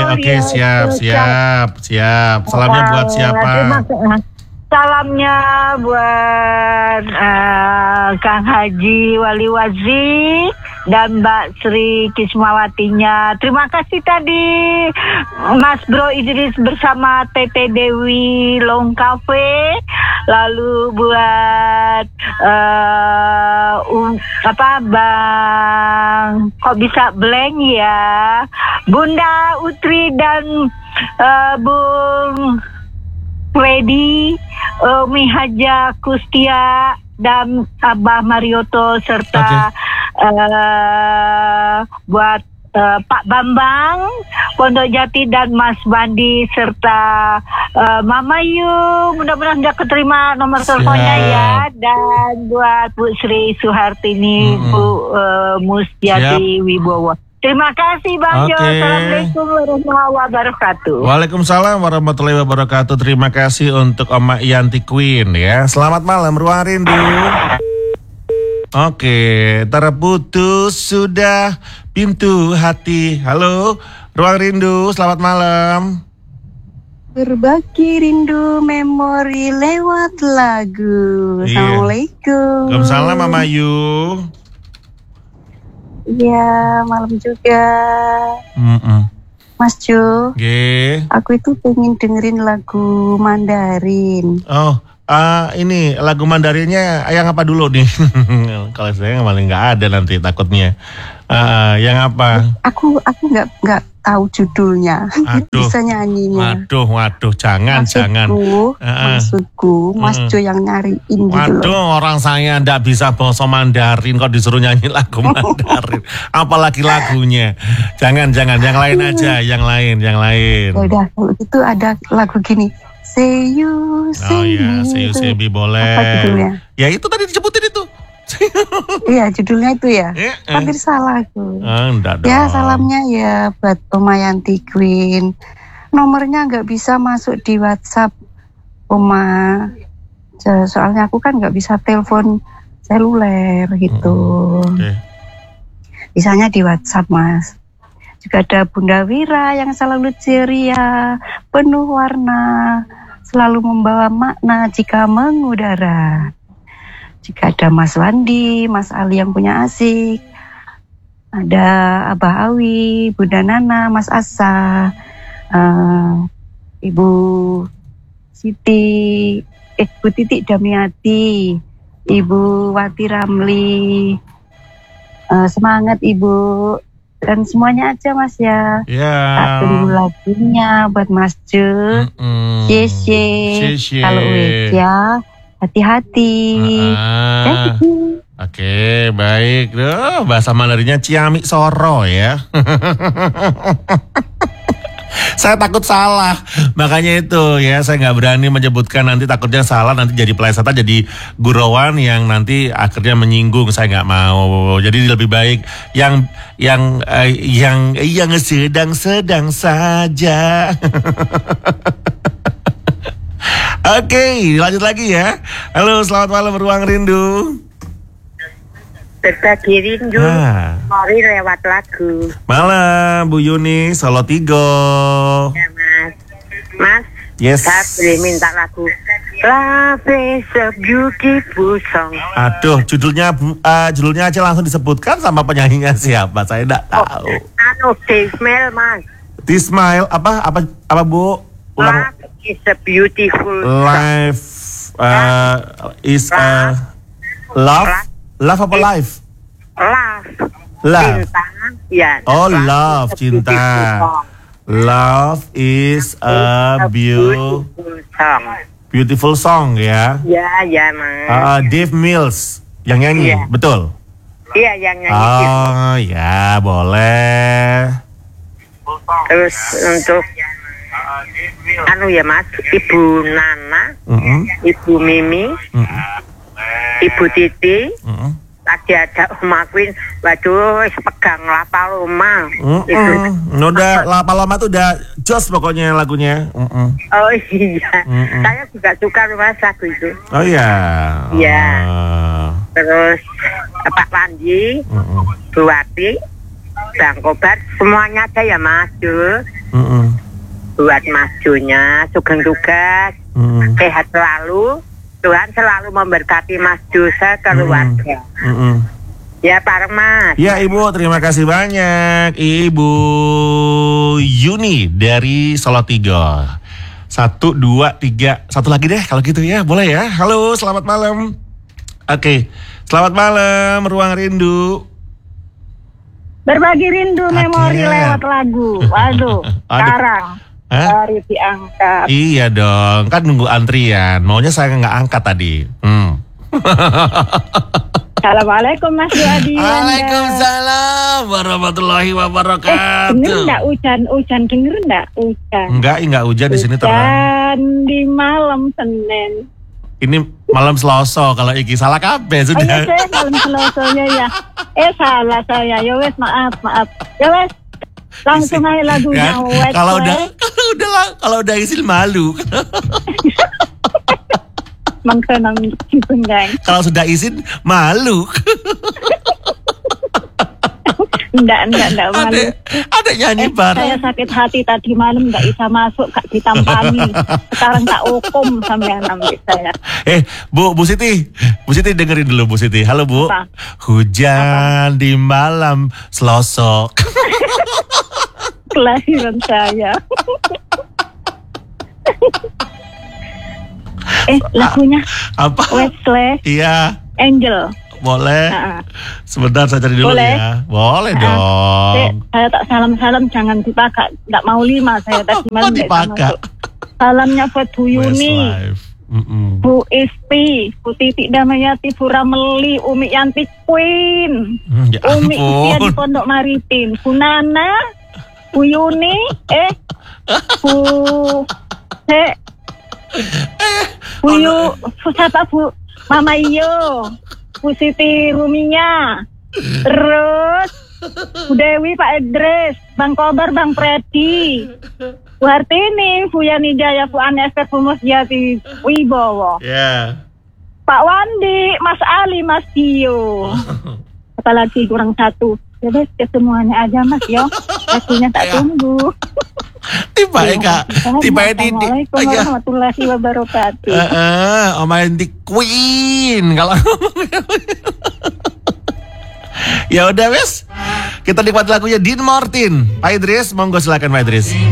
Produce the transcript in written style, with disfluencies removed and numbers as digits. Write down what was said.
Oke, siap. Salamnya buat siapa? Salamnya buat Kang Haji Wali Wazi dan Mbak Sri Kismawatinya. Terima kasih tadi Mas Bro Idris bersama Tete Dewi Long Cafe. Lalu buat Bang, kok bisa blank ya, Bunda Utri dan Bung Freddy, Umi Haja Kustia dan Abah Marioto serta buat Pak Bambang Pondok Jati dan Mas Bandi serta Mama Yu, mudah-mudahan sudah keterima nomor teleponnya ya, dan buat Bu Sri Suhartini, Bu Musjati Wibowo. Terima kasih Bang Jo. Assalamualaikum warahmatullahi wabarakatuh. Waalaikumsalam warahmatullahi wabarakatuh. Terima kasih untuk Oma Yanti Queen ya. Selamat malam Ruang Rindu. Oke, terputus sudah pintu hati. Halo Ruang Rindu, selamat malam. Berbagi rindu memori lewat lagu. Assalamualaikum. Waalaikumsalam Mama Yu. Iya, malam juga. Mas Jo, aku itu pengen dengerin lagu Mandarin. Oh, ini lagu Mandarinnya yang apa dulu nih? Kalau saya malah nggak ada nanti takutnya. Yang apa? Aku nggak tahu judulnya. Bisa nyanyinya. Waduh, jangan. Maksudku, Mas Jo yang nyariin gitu. Waduh, orang saya ndak bisa bahasa Mandarin kok disuruh nyanyi lagu Mandarin. Apalagi lagunya. Jangan, yang lain aja, yang lain. Ya udah, kalau itu ada lagu gini. Say you, say me boleh. Apa judulnya? Ya itu tadi disebutin itu. Iya, judulnya itu ya. Hampir salah aku. Enggak dong. Ya, salamnya ya buat Oma Yanti Queen. Nomornya nggak bisa masuk di WhatsApp Oma. Soalnya aku kan nggak bisa telepon seluler gitu. Bisanya di WhatsApp, Mas. Juga ada Bunda Wira yang selalu ceria, penuh warna, selalu membawa makna jika mengudara. Jika ada Mas Wandi, Mas Ali yang punya asik, ada Abah Awi, Bunda Nana, Mas Asa, Ibu Siti, Bu Titik Damiati, Ibu Wati Ramli, semangat Ibu, dan semuanya aja Mas ya. Tak tunggu lagunya buat Mas Jo. Kalau ya. Hati-hati. Oke, baik. Bahasa Mandarinnya Ciamik Soro ya. Saya takut salah, makanya itu ya saya nggak berani menyebutkan, nanti takutnya salah, nanti jadi plesetan, jadi gurauan yang nanti akhirnya menyinggung, saya nggak mau. Jadi lebih baik yang sedang saja. Oke, lanjut lagi ya. Halo, selamat malam Ruang Rindu. Berbagi rindu, mari lewat lagu. Malam Bu Yuni, Solo Tigo. Ya Mas. Yes. Saya boleh minta lagu Love is a Beautiful Song. Aduh, judulnya aja langsung disebutkan sama penyanyinya siapa? Saya enggak tahu. Tismail Mas. Tismail apa Bu? Ulang. It's a beautiful life is love apa life? Love. Cinta. Ya. Oh, love, cinta. Love is a beautiful song ya. Ya Mas. Dave Mills yang nyanyi, betul? Iya, yang nyanyi. Oh, ya boleh. Terus untuk ya Mas, Ibu Nana, Ibu Mimi, Ibu Titi, tadi ada Oma Queen, waduh pegang lapa loma. Udah lapa loma tuh udah jos pokoknya lagunya. Oh iya, saya juga suka Mas lagu itu. Oh iya. Iya. Terus Pak Wandi, Bu Wati, Bang Kobar semuanya aja ya Mas Jo. Buat Mas Jonya sugeng tugas, sehat selalu, Tuhan selalu memberkati Mas Jo keluarga. Ya bareng Mas. Ya Ibu, terima kasih banyak Ibu Yuni dari Salatiga. 1, 2, 3, satu lagi deh kalau gitu ya, boleh ya. Halo, selamat malam. Oke, selamat malam Ruang Rindu. Berbagi rindu memori lewat lagu. Waduh, sekarang baru diangkat. Iya dong, kan nunggu antrian. Maunya saya nggak angkat tadi. Assalamualaikum Mas Juadi. Waalaikumsalam warahmatullahi wabarakatuh. Denger enggak hujan? Denger enggak hujan? Enggak hujan di sini terang. Dan di malam Senin. Ini malam Selasa kalau iki salah kabeh sudah. Oh iya, malam Selasanya ya. Salah saya. Ya wes maaf. Ya wes. Langsung aja lagunya. Kan? Kalau udah izin malu. Mangkenang cipengang. Kalau sudah izin malu. Enggak malu. Ada nyanyi bareng. Saya sakit hati tadi malam enggak bisa masuk, Kak, ditampani. Sekarang tak hukum sampai nambah saya. Bu Siti dengerin dulu Bu Siti. Halo Bu. Apa? Hujan di malam Selasa. Kelahiran saya. Lagunya apa? Wesley. Iya. Angel. Boleh. Sebentar saya cari dulu. Boleh. Ya. Boleh dong. Saya tak salam jangan dipakai. Enggak mau 5 saya tadi malam. Dipakai. Salamnya buat Bu Yuni, Bu Isti, Bu Titik Damayati, Bu Rameli, Umi Yanti Queen, Ya Umi Istia di ampun. Pondok Maritim, Bu Nana, Bu Yuni, Bu siapa Bu Mama Iyo, Bu Siti Ruminya, terus Bu Dewi, Pak Idris, Bang Kobar, Bang Freddy, Bu Hartini, Bu Yani Jaya, Bu Aneser, Bu Musjati Wibowo, Pak Wandi, Mas Ali, Mas Dio. Apalagi kurang 1. Ya deh, semuanya aja Mas yo. Lagunya tak tunggu. Tiba Eka, tiba Didi. Assalamualaikum warahmatullahi wabarakatuh. Om Yanti Queen kalau ya udah wes, kita nikmati lagunya Dean Martin. Pak Idris, monggo silakan Pak Idris.